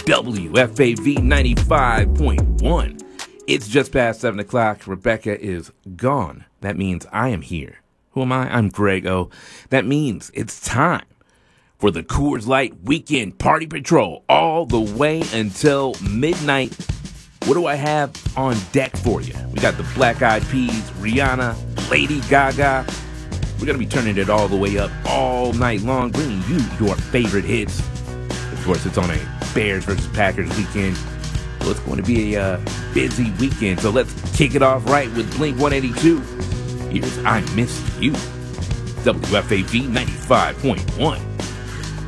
WFAV 95.1. It's just past 7 o'clock. Rebecca is gone. That means I am here. Who am I? I'm Greg O. That means it's time for the Coors Light Weekend Party Patrol all the way until midnight. What do I have on deck for you? We got the Black Eyed Peas, Rihanna, Lady Gaga. We're going to be turning it all the way up all night long, bringing you your favorite hits. Of course, it's on a Bears versus Packers weekend. So it's going to be a busy weekend. So let's kick it off right with Blink-182. Here's I Miss You. WFAV 95.1.